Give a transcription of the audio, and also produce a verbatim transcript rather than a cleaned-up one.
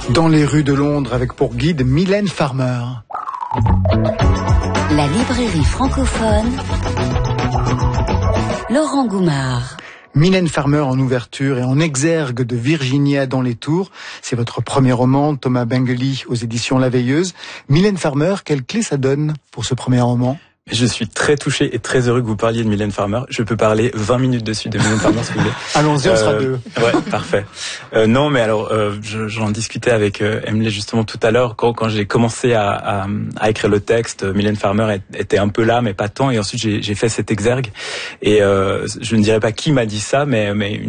Dans les rues de Londres avec pour guide Mylène Farmer. La librairie francophone, Laurent Goumard. Mylène Farmer en ouverture et en exergue de Virginia dans les Tours. C'est votre premier roman, Thomas Bengely, aux éditions La Veilleuse. Mylène Farmer, quelle clé ça donne pour ce premier roman ? Je suis très touché et très heureux que vous parliez de Mylène Farmer. Je peux parler vingt minutes dessus de Mylène Farmer, si vous voulez. Allons-y, on euh, sera deux. Ouais, parfait. Euh, non, mais alors, euh, je, j'en discutais avec euh, Emily justement tout à l'heure. Quand, quand j'ai commencé à, à, à écrire le texte, Mylène Farmer était un peu là, mais pas tant. Et ensuite, j'ai, j'ai fait cet exergue. Et euh, je ne dirais pas qui m'a dit ça, mais, mais